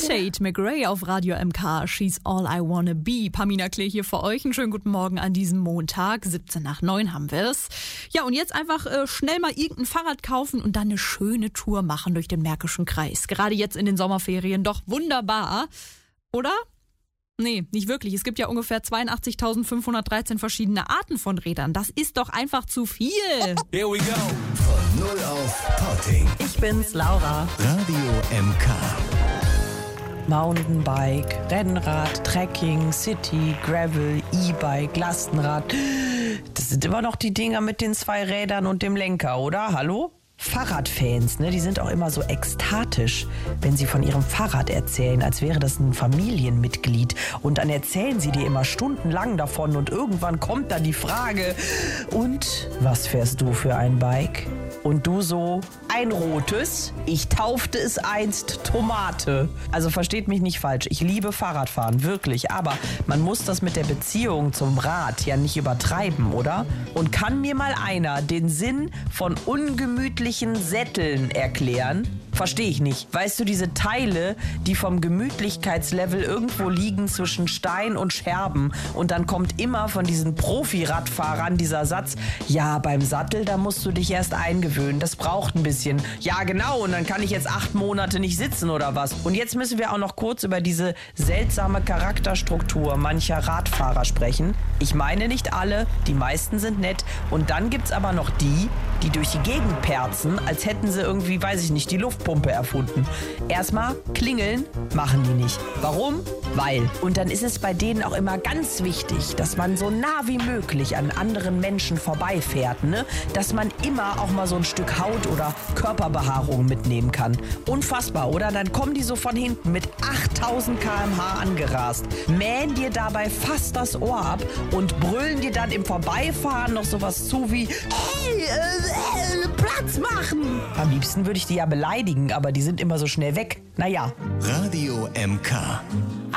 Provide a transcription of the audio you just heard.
Tate McRae auf Radio MK, She's All I Wanna Be. Pamina Klee hier für euch. Einen schönen guten Morgen an diesem Montag. 7:17 haben wir es. Ja, und jetzt einfach schnell mal irgendein Fahrrad kaufen und dann eine schöne Tour machen durch den Märkischen Kreis. Gerade jetzt in den Sommerferien doch wunderbar. Oder? Nee, nicht wirklich. Es gibt ja ungefähr 82.513 verschiedene Arten von Rädern. Das ist doch einfach zu viel. Here we go. Von 0 auf Potting. Ich bin's, Laura. Radio MK. Mountainbike, Rennrad, Trekking, City, Gravel, E-Bike, Lastenrad. Das sind immer noch die Dinger mit den 2 Rädern und dem Lenker, oder? Hallo? Fahrradfans, ne, die sind auch immer so ekstatisch, wenn sie von ihrem Fahrrad erzählen, als wäre das ein Familienmitglied. Und dann erzählen sie dir immer stundenlang davon und irgendwann kommt dann die Frage, und was fährst du für ein Bike? Und du so, ein rotes, ich taufte es einst Tomate. Also versteht mich nicht falsch, ich liebe Fahrradfahren, wirklich. Aber man muss das mit der Beziehung zum Rad ja nicht übertreiben, oder? Und kann mir mal einer den Sinn von ungemütlichen Sätteln erklären? Verstehe ich nicht. Weißt du, diese Teile, die vom Gemütlichkeitslevel irgendwo liegen zwischen Stein und Scherben, und dann kommt immer von diesen Profi-Radfahrern dieser Satz, ja, beim Sattel, da musst du dich erst eingewöhnen, das braucht ein bisschen. Ja, genau, und dann kann ich jetzt 8 Monate nicht sitzen oder was. Und jetzt müssen wir auch noch kurz über diese seltsame Charakterstruktur mancher Radfahrer sprechen. Ich meine nicht alle, die meisten sind nett. Und dann gibt's aber noch die durch die Gegend perzen, als hätten sie irgendwie, weiß ich nicht, die Luftpumpe erfunden. Erstmal klingeln machen die nicht. Warum? Weil. Und dann ist es bei denen auch immer ganz wichtig, dass man so nah wie möglich an anderen Menschen vorbeifährt, ne? Dass man immer auch mal so ein Stück Haut oder Körperbehaarung mitnehmen kann. Unfassbar, oder? Dann kommen die so von hinten mit 8000 km/h angerast, mähen dir dabei fast das Ohr ab und brüllen dir dann im Vorbeifahren noch sowas zu wie, hey, Platz machen! Am liebsten würde ich die ja beleidigen, aber die sind immer so schnell weg. Naja. Radio MK.